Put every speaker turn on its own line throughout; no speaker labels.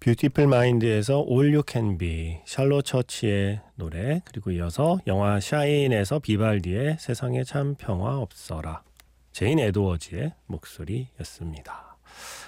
뷰티풀 마인드에서 All You Can Be, 샬롯 처치의 노래, 그리고 이어서 영화 샤인에서 비발디의 세상에 참 평화 없어라, 제인 에드워즈의 목소리였습니다.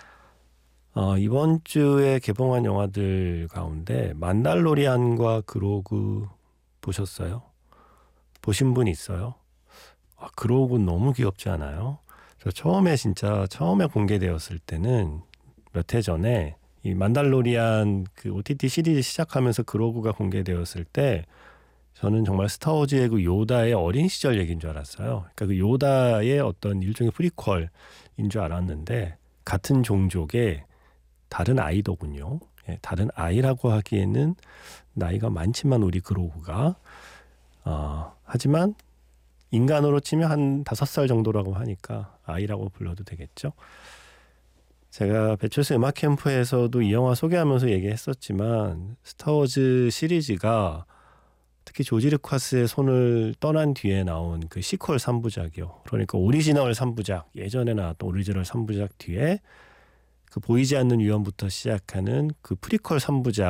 이번 주에 개봉한 영화들 가운데 만달로리안과 그로그 보셨어요? 보신 분 있어요? 그로그 너무 귀엽지 않아요? 저 처음에 공개되었을 때는 몇 해 전에 이 만달로리안 그 OTT 시리즈 시작하면서 그로그가 공개되었을 때 저는 정말 스타워즈의 그 요다의 어린 시절 얘기인 줄 알았어요. 그러니까 그 요다의 어떤 일종의 프리퀄인 줄 알았는데 같은 종족의 다른 아이더군요. 다른 아이라고 하기에는 나이가 많지만 우리 그로그가 하지만 인간으로 치면 한 5살 정도라고 하니까 아이라고 불러도 되겠죠. 제가 배철수 음악 캠프에서도 이 영화 소개하면서 얘기했었지만 스타워즈 시리즈가 특히 조지 루카스의 손을 떠난 뒤에 나온 그 시퀄 3부작이요. 그러니까 오리지널 3부작, 예전에 나왔던 오리지널 3부작 뒤에 그 보이지 않는 위험부터 시작하는 그 프리퀄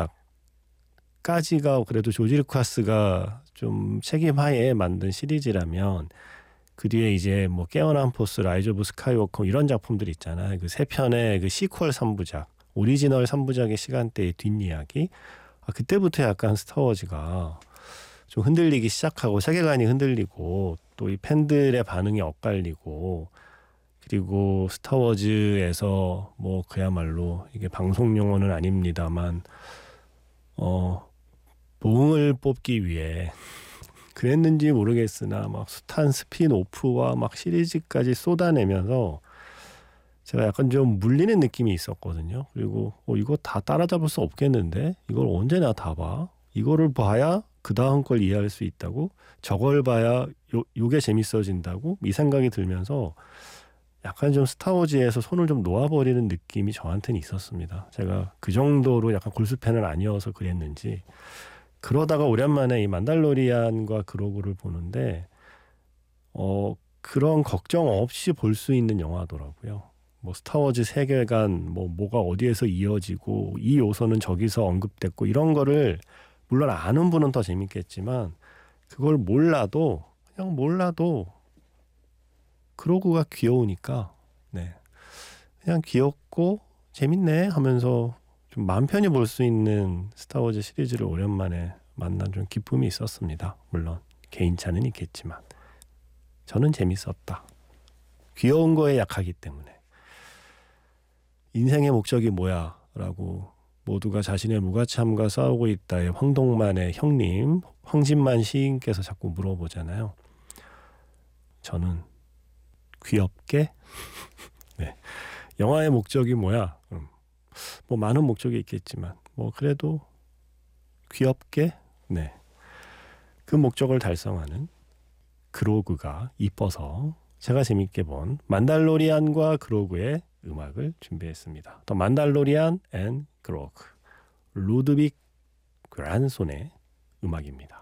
3부작까지가 그래도 조지 루카스가 좀 책임하에 만든 시리즈라면 그 뒤에 이제 뭐 깨어난 포스, 라이즈 오브 스카이워커 이런 작품들 있잖아요. 그 세 편의 그 시퀄 3부작, 오리지널 3부작의 시간대의 뒷이야기. 그때부터 약간 스타워즈가 좀 흔들리기 시작하고 세계관이 흔들리고 또 이 팬들의 반응이 엇갈리고 그리고 스타워즈에서 뭐 그야말로 이게 방송 용어는 아닙니다만 봉을 뽑기 위해 그랬는지 모르겠으나 막 숱한 스핀오프와 막 시리즈까지 쏟아내면서 제가 약간 좀 물리는 느낌이 있었거든요. 그리고 이거 다 따라잡을 수 없겠는데 이걸 언제나 다 봐. 이거를 봐야 그 다음 걸 이해할 수 있다고, 저걸 봐야 요게 재밌어진다고, 이 생각이 들면서 약간 좀 스타워즈에서 손을 좀 놓아버리는 느낌이 저한테는 있었습니다. 제가 그 정도로 약간 골수팬은 아니어서 그랬는지 그러다가 오랜만에 이 만달로리안과 그로그를 보는데 그런 걱정 없이 볼 수 있는 영화더라고요. 뭐 스타워즈 세계관 뭐가 어디에서 이어지고 이 요소는 저기서 언급됐고 이런 거를 물론 아는 분은 더 재밌겠지만 그걸 몰라도 그로그가 귀여우니까 그냥 귀엽고 재밌네 하면서 좀 마음 편히 볼 수 있는 스타워즈 시리즈를 오랜만에 만난 좀 기쁨이 있었습니다. 물론 개인차는 있겠지만 저는 재밌었다. 귀여운 거에 약하기 때문에. 인생의 목적이 뭐야? 라고 모두가 자신의 무가참과 싸우고 있다의 황동만의 형님 황진만 시인께서 자꾸 물어보잖아요. 저는 귀엽게 영화의 목적이 뭐야? 뭐 많은 목적이 있겠지만 뭐 그래도 귀엽게 그 목적을 달성하는 그로그가 이뻐서 제가 재밌게 본 만달로리안과 그로그의 음악을 준비했습니다. 더 만달로리안 앤 그로그, 루드빅 그란손의 음악입니다.